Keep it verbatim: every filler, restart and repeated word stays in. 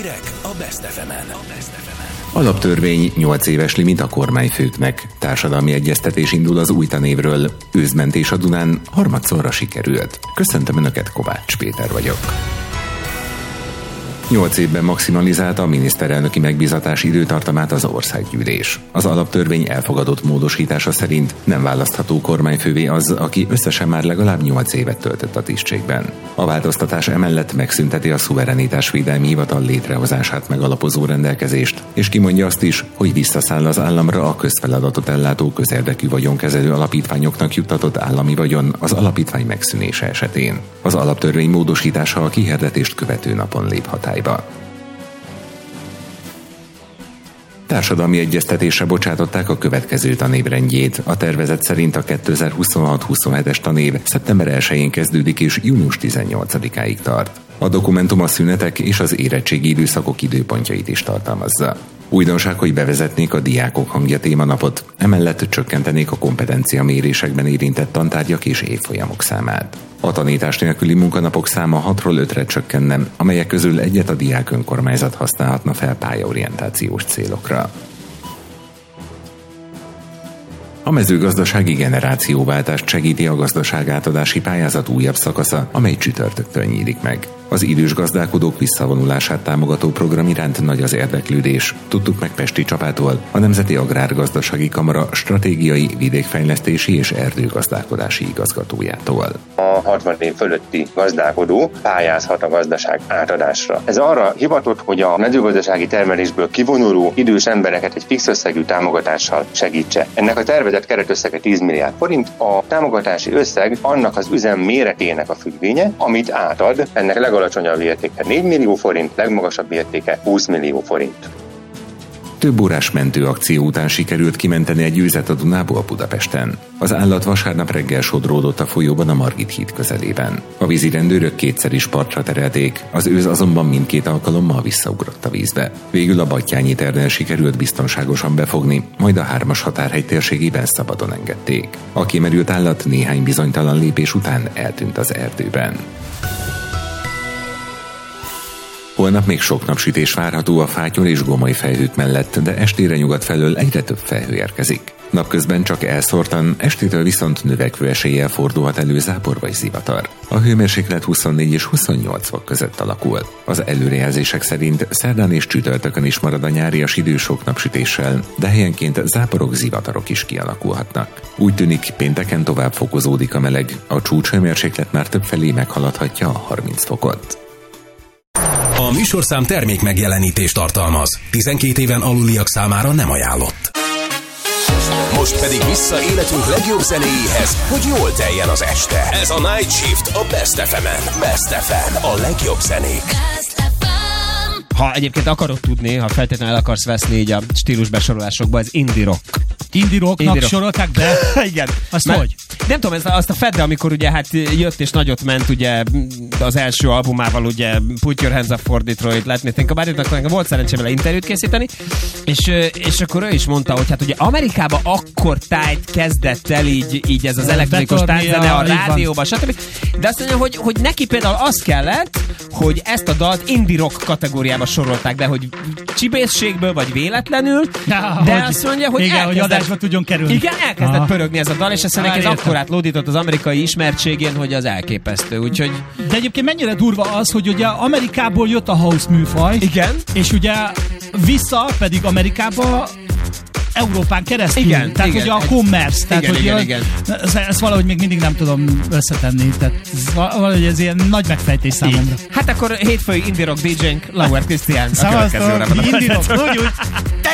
Hírek a Best ef emen. Alaptörvény nyolc éves limit a kormányfőknek. Társadalmi egyeztetés indul az új tanévről. Őzmentés a Dunán harmadszorra sikerült. Köszöntöm Önöket, Kovács Péter vagyok. Nyolc évben maximalizálta a miniszterelnöki megbízatás időtartamát az országgyűlés. Az alaptörvény elfogadott módosítása szerint nem választható kormányfővé az, aki összesen már legalább nyolc évet töltött a tisztségben. A változtatás emellett megszünteti a szuverenitásvédelmi hivatal létrehozását megalapozó rendelkezést, és kimondja azt is, hogy visszaszáll az államra a közfeladatot ellátó közérdekű vagyonkezelő alapítványoknak juttatott állami vagyon az alapítvány megszűnése esetén. Az alaptörvény módosítása a kihirdetést követő napon lép hatályba. Társadalmi egyeztetésre bocsátották a következő tanévrendjét. A tervezet szerint a kétezer-huszonhat huszonhetes tanév szeptember elsején kezdődik és június tizennyolcadikáig tart. A dokumentum a szünetek és az érettségi időszakok időpontjait is tartalmazza. Újdonság, hogy bevezetnék a diákok hangja témanapot, emellett csökkentenék a kompetencia mérésekben érintett tantárgyak és évfolyamok számát. A tanítás nélküli munkanapok száma hatról ötre csökkenne, amelyek közül egyet a diák önkormányzat használhatna fel pályaorientációs célokra. A mezőgazdasági generációváltást segíti a gazdaságátadási pályázat újabb szakasza, amely csütörtöktől nyílik meg. Az idős gazdálkodók visszavonulását támogató program iránt nagy az érdeklődés. Tudtuk meg Pesti Csapától, a Nemzeti Agrárgazdasági Kamara stratégiai, vidékfejlesztési és erdőgazdálkodási igazgatójától. A hatvan év fölötti gazdálkodó pályázhat a gazdaság átadásra. Ez arra hivatott, hogy a mezőgazdasági termelésből kivonuló idős embereket egy fix összegű támogatással segítse. Ennek a tervezett keretösszege tíz milliárd forint, a támogatási összeg annak az üzem méretének a függvénye, amit átad. Ennek legalacsonyabb értéke négy millió forint, legmagasabb értéke húsz millió forint. Több órás mentőakció után sikerült kimenteni egy őzet a Dunából Budapesten. Az állat vasárnap reggel sodródott a folyóban a Margit híd közelében. A vízirendőrök kétszer is partra terelték, az őz azonban mindkét alkalommal visszaugrott a vízbe. Végül a Battyányi térnél sikerült biztonságosan befogni, majd a hármas határhegy térségében szabadon engedték. A kimerült állat néhány bizonytalan lépés után eltűnt az erdőben. Holnap még sok napsütés várható a fátyol és gomoly felhők mellett, de estére nyugat felől egyre több felhő érkezik. Napközben csak elszórtan, estétől viszont növekvő eséllyel fordulhat elő zápor vagy zivatar. A hőmérséklet huszonnégy és huszonnyolc fok között alakul. Az előrejelzések szerint szerdán és csütörtökön is marad a nyárias idő sok napsütéssel, de helyenként záporok, zivatarok is kialakulhatnak. Úgy tűnik, pénteken tovább fokozódik a meleg, a csúcshőmérséklet már többfelé meghaladhatja a harminc fokot. A műsorszám termék megjelenítést tartalmaz. tizenkét éven aluliak számára nem ajánlott. Most pedig vissza életünk legjobb zenéjéhez, hogy jól teljen az este. Ez a Night Shift a Best ef emen. Best ef em, a legjobb zenék. Ha egyébként akarod tudni, ha feltétlenül el akarsz veszni így a stílusbesorolásokba, ez indie rock. Indie rocknak indie rock. Sorolták be? Igen. Azt Mert, hogy? Nem tudom, ezt, azt a Fedre, amikor ugye hát jött és nagyot ment ugye az első albumával, ugye Put Your Hands Up for Detroit, Let Me Think About It, akkor nekem volt szerencsém vele interjút készíteni, és, és akkor ő is mondta, hogy hát ugye Amerikában akkor tájt kezdett el így, így ez az elektronikus tánczene a rádióban, stb. De azt mondja, hogy, hogy neki például az kellett, hogy ezt a dalt indie rock kategóriába sorolták be, hogy csibészségből vagy véletlenül, ja, de hogy, azt mondja, hogy igen, hogy adásba tudjon kerülni. Igen, elkezdett Aha. pörögni ez a dal, és azt mondja, ez akkorát lódított az amerikai ismertségén, hogy az elképesztő, úgyhogy... De egyébként mennyire durva az, hogy ugye Amerikából jött a house műfaj, igen, és ugye vissza pedig Amerikába Európán keresztül. Igen, tehát igen, ugye a commerce. Tehát, igen, hogy igen, a, igen. Ezt, ezt valahogy még mindig nem tudom összetenni. Tehát ez valahogy ez ilyen nagy megfejtés számomra. Hát akkor hétfői indie rock dé jénk Lauer Krisztián a Szavaztok, következő órában. indie rock, úgy, úgy.